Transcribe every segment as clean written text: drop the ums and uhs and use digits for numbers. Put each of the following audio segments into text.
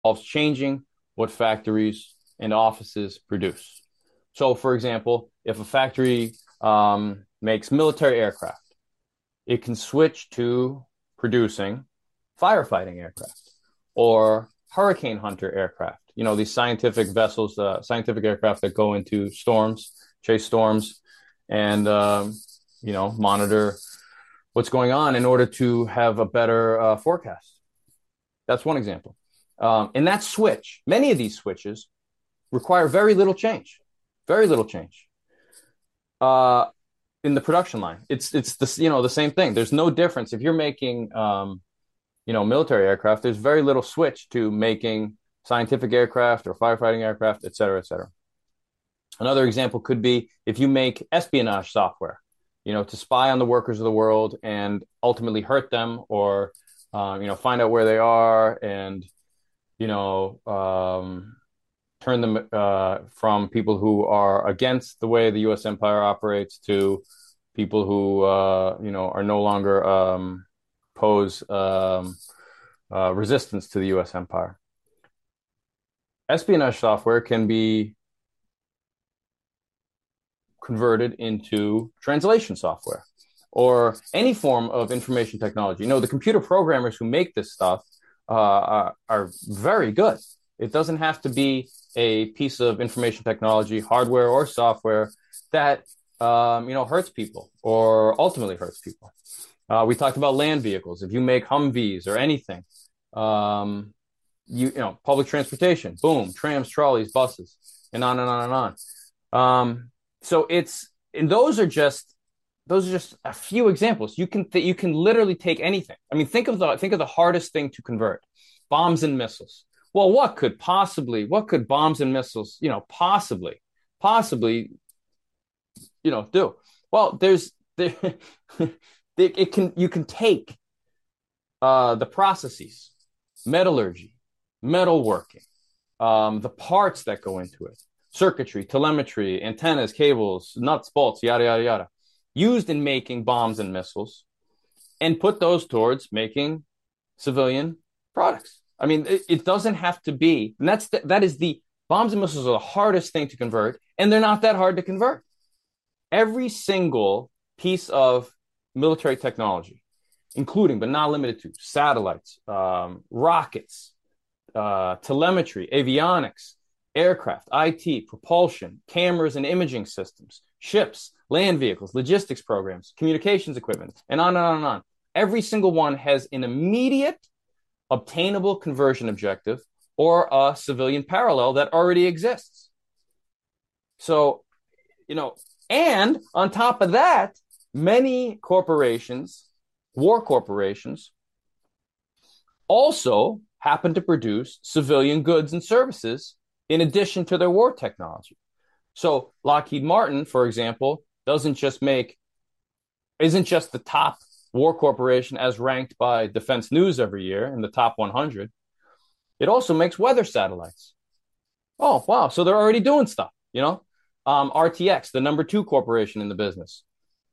involves changing what factories and offices produce. So, for example, if a factory makes military aircraft, it can switch to producing firefighting aircraft or hurricane hunter aircraft. You know, these scientific vessels, scientific aircraft that go into storms, chase storms, and monitor what's going on in order to have a better forecast. That's one example. And that switch, many of these switches require very little change, very little change uh, in the production line. It's the same thing. There's no difference if you're making military aircraft. There's very little switch to making scientific aircraft or firefighting aircraft, et cetera, et cetera. Another example could be if you make espionage software, to spy on the workers of the world and ultimately hurt them or find out where they are and you know, turn them from people who are against the way the U.S. empire operates to people who, are no longer pose resistance to the U.S. empire. Espionage software can be converted into translation software or any form of information technology. The computer programmers who make this stuff are very good. It doesn't have to be a piece of information technology, hardware or software that hurts people or ultimately hurts people. We talked about land vehicles. If you make Humvees or anything, public transportation, boom, trams, trolleys, buses, and on and on and on. So those are just a few examples. You can literally take anything. I mean, think of the hardest thing to convert: bombs and missiles. Well, what could bombs and missiles, possibly, do? Well, you can take the processes, metallurgy, metalworking, the parts that go into it, circuitry, telemetry, antennas, cables, nuts, bolts, yada yada yada, used in making bombs and missiles, and put those towards making civilian products. I mean, it doesn't have to be, and that is the bombs and missiles are the hardest thing to convert, and they're not that hard to convert. Every single piece of military technology, including but not limited to satellites, rockets, telemetry, avionics, aircraft, IT, propulsion, cameras and imaging systems, ships, land vehicles, logistics programs, communications equipment, and on and on and on. Every single one has an immediate obtainable conversion objective or a civilian parallel that already exists. So, and on top of that, many corporations, war corporations, also happen to produce civilian goods and services in addition to their war technology. So Lockheed Martin, for example, isn't just the top war corporation as ranked by Defense News every year in the top 100. It also makes weather satellites. Oh, wow. So they're already doing stuff, RTX, the number 2 corporation in the business,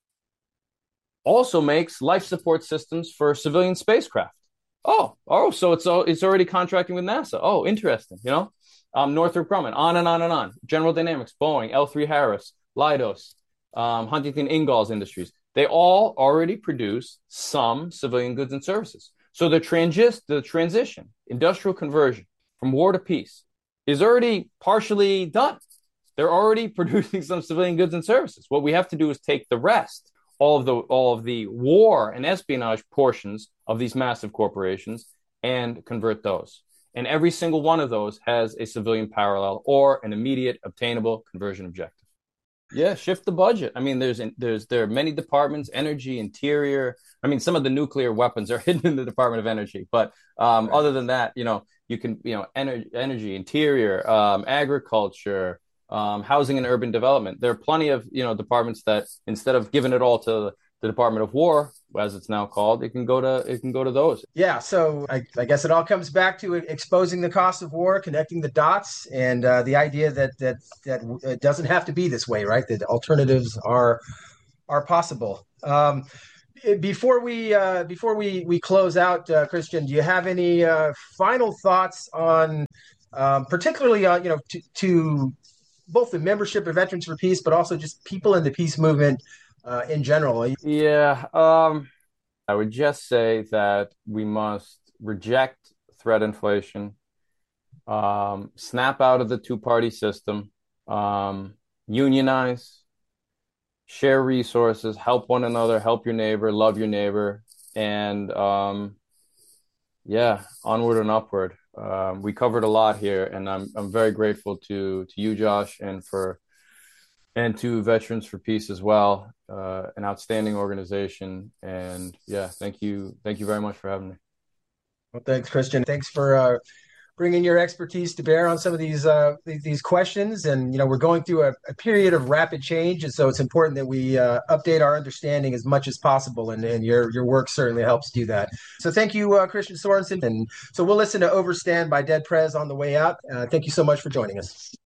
also makes life support systems for civilian spacecraft. Oh, so it's already contracting with NASA. Oh, interesting, Northrop Grumman, on and on and on. General Dynamics, Boeing, L3 Harris, Leidos, Huntington Ingalls Industries. They all already produce some civilian goods and services. So the transition, industrial conversion from war to peace is already partially done. They're already producing some civilian goods and services. What we have to do is take the rest, all of the war and espionage portions of these massive corporations, and convert those. And every single one of those has a civilian parallel or an immediate obtainable conversion objective. Yeah, shift the budget. I mean, there are many departments: energy, interior. I mean, some of the nuclear weapons are hidden in the Department of Energy, but right. Other than that, you can, energy, interior, agriculture, housing and urban development. There are plenty of departments that, instead of giving it all to the Department of War, as it's now called, it can go to those. Yeah, so I guess it all comes back to exposing the cost of war, connecting the dots, and the idea that it doesn't have to be this way, right? That alternatives are possible. Before we close out, Christian, do you have any final thoughts on, particularly to both the membership of Veterans for Peace, but also just people in the peace movement in general? Yeah, I would just say that we must reject threat inflation, snap out of the two-party system, unionize, share resources, help one another, help your neighbor, love your neighbor, and yeah, onward and upward. We covered a lot here, and I'm very grateful to you, Josh, and to Veterans for Peace as well. An outstanding organization, and yeah, thank you very much for having me. Well, thanks, Christian. Thanks for bringing your expertise to bear on some of these questions. And we're going through a period of rapid change, and so it's important that we update our understanding as much as possible. And your work certainly helps do that. So thank you, Christian Sorensen. And so we'll listen to Overstand by Dead Prez on the way out. Thank you so much for joining us.